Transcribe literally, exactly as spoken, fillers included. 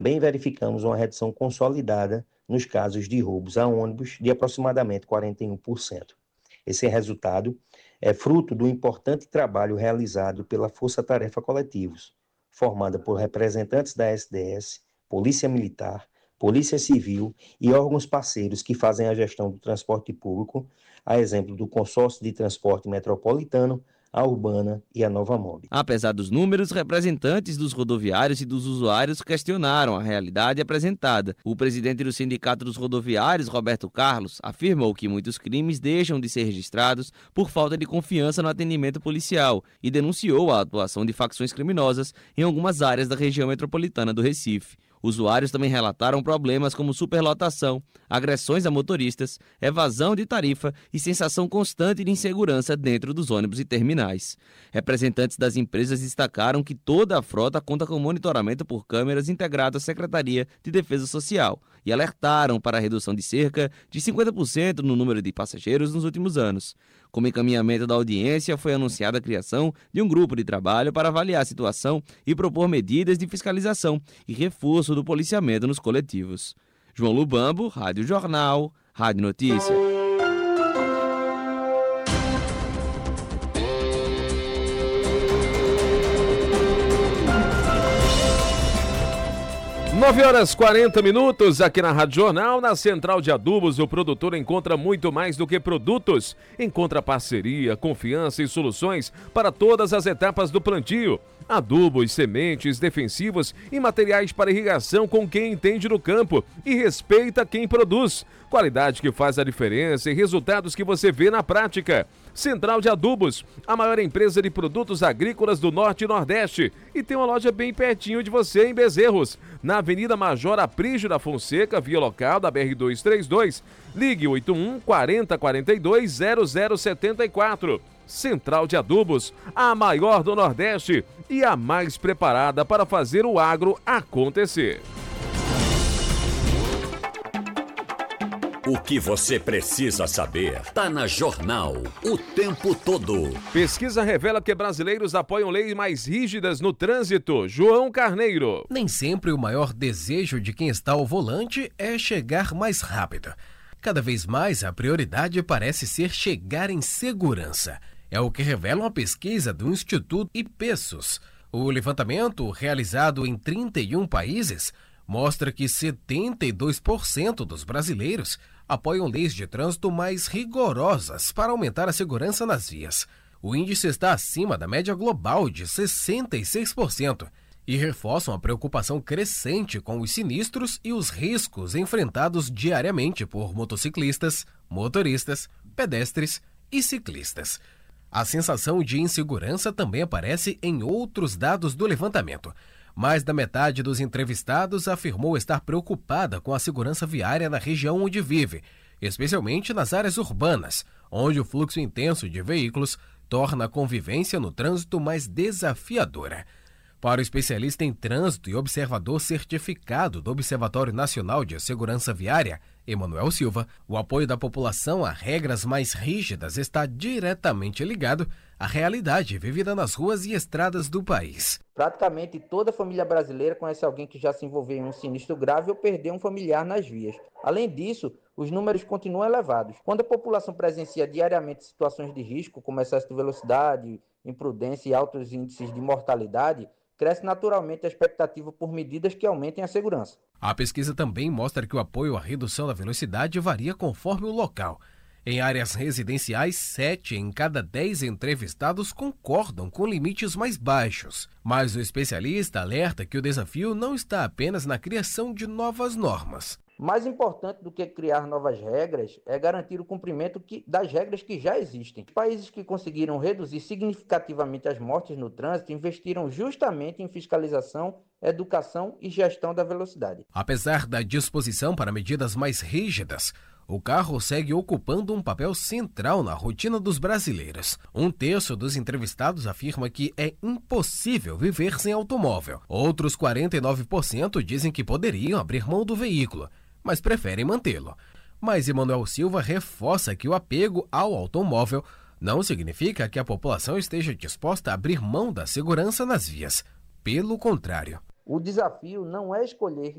Também verificamos uma redução consolidada nos casos de roubos a ônibus de aproximadamente quarenta e um por cento. Esse resultado é fruto do importante trabalho realizado pela Força Tarefa Coletivos, formada por representantes da S D S, Polícia Militar, Polícia Civil e órgãos parceiros que fazem a gestão do transporte público, a exemplo do Consórcio de Transporte Metropolitano, a Urbana e a Nova Mob. Apesar dos números, representantes dos rodoviários e dos usuários questionaram a realidade apresentada. O presidente do Sindicato dos Rodoviários, Roberto Carlos, afirmou que muitos crimes deixam de ser registrados por falta de confiança no atendimento policial e denunciou a atuação de facções criminosas em algumas áreas da região metropolitana do Recife. Usuários também relataram problemas como superlotação, agressões a motoristas, evasão de tarifa e sensação constante de insegurança dentro dos ônibus e terminais. Representantes das empresas destacaram que toda a frota conta com monitoramento por câmeras integrado à Secretaria de Defesa Social e alertaram para a redução de cerca de cinquenta por cento no número de passageiros nos últimos anos. Como encaminhamento da audiência, foi anunciada a criação de um grupo de trabalho para avaliar a situação e propor medidas de fiscalização e reforço do policiamento nos coletivos. João Lubambo, Rádio Jornal, Rádio Notícia. nove horas e quarenta minutos aqui na Rádio Jornal. Na Central de Adubos, o produtor encontra muito mais do que produtos. Encontra parceria, confiança e soluções para todas as etapas do plantio. Adubos, sementes, defensivos e materiais para irrigação com quem entende no campo e respeita quem produz. Qualidade que faz a diferença e resultados que você vê na prática. Central de Adubos, a maior empresa de produtos agrícolas do Norte e Nordeste. E tem uma loja bem pertinho de você em Bezerros, na Avenida Major Aprígio da Fonseca, via local da B R duzentos e trinta e dois. Ligue oito um, quarenta, quarenta e dois, zero zero setenta e quatro. Central de Adubos, a maior do Nordeste e a mais preparada para fazer o agro acontecer. O que você precisa saber tá na Jornal o tempo todo. Pesquisa revela que brasileiros apoiam leis mais rígidas no trânsito. João Carneiro. Nem sempre o maior desejo de quem está ao volante é chegar mais rápido. Cada vez mais a prioridade parece ser chegar em segurança. É o que revela uma pesquisa do Instituto Ipsos. O levantamento, realizado em trinta e um países, mostra que setenta e dois por cento dos brasileiros apoiam leis de trânsito mais rigorosas para aumentar a segurança nas vias. O índice está acima da média global de sessenta e seis por cento e reforça uma preocupação crescente com os sinistros e os riscos enfrentados diariamente por motociclistas, motoristas, pedestres e ciclistas. A sensação de insegurança também aparece em outros dados do levantamento. Mais da metade dos entrevistados afirmou estar preocupada com a segurança viária na região onde vive, especialmente nas áreas urbanas, onde o fluxo intenso de veículos torna a convivência no trânsito mais desafiadora. Para o especialista em trânsito e observador certificado do Observatório Nacional de Segurança Viária, Emanuel Silva, o apoio da população a regras mais rígidas está diretamente ligado à realidade vivida nas ruas e estradas do país. Praticamente toda família brasileira conhece alguém que já se envolveu em um sinistro grave ou perdeu um familiar nas vias. Além disso, os números continuam elevados. Quando a população presencia diariamente situações de risco, como excesso de velocidade, imprudência e altos índices de mortalidade, cresce naturalmente a expectativa por medidas que aumentem a segurança. A pesquisa também mostra que o apoio à redução da velocidade varia conforme o local. Em áreas residenciais, sete em cada dez entrevistados concordam com limites mais baixos. Mas o especialista alerta que o desafio não está apenas na criação de novas normas. Mais importante do que criar novas regras é garantir o cumprimento que, das regras que já existem. Os países que conseguiram reduzir significativamente as mortes no trânsito investiram justamente em fiscalização, educação e gestão da velocidade. Apesar da disposição para medidas mais rígidas, o carro segue ocupando um papel central na rotina dos brasileiros. Um terço dos entrevistados afirma que é impossível viver sem automóvel. Outros quarenta e nove por cento dizem que poderiam abrir mão do veículo, mas preferem mantê-lo. Mas Emanuel Silva reforça que o apego ao automóvel não significa que a população esteja disposta a abrir mão da segurança nas vias. Pelo contrário. O desafio não é escolher